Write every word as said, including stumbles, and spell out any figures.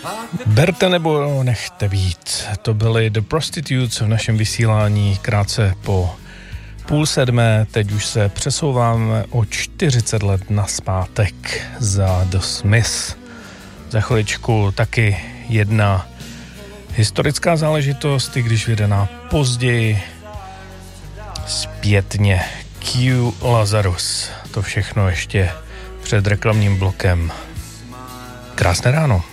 Berte nebo nechte být. To byly The Prostitutes v našem vysílání krátce po půl sedmé. Teď už se přesouváme o čtyřicet let nazpátek za The Smiths. Za chviličku taky jedna historická záležitost, i když vydaná později zpětně. Q Lazarus. To všechno ještě před reklamním blokem. Krásné ráno.